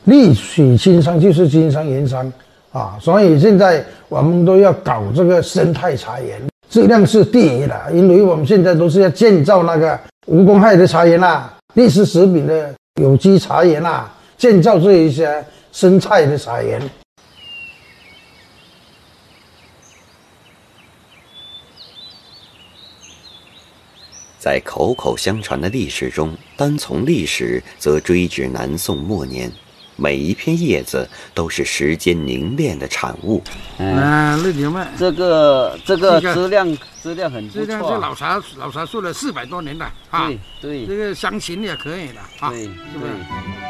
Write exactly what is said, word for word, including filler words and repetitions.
绿水青山就是金山银山啊，所以现在我们都要搞这个生态茶园，质量是第一的，因为我们现在都是要建造那个无公害的茶园啦，绿色食品的有机茶园啦，建造这一些生态的茶园。 在口口相传的历史中，单从历史则追至南宋末年，每一片叶子都是时间凝练的产物。 嗯，绿牛麦， 这个这个质量质量很不错， 质量是老茶老茶树了四百多年了啊。 对对， 这个香芹也可以的啊， 对， 是不是？